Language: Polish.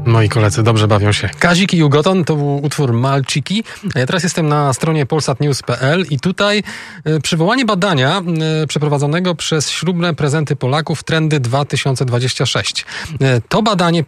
Moi koledzy dobrze bawią się. Kazik i Ugoton to był utwór Malciki. Ja teraz jestem na stronie polsatnews.pl i tutaj przywołanie badania przeprowadzonego przez Ślubne Prezenty Polaków Trendy 2026. To badanie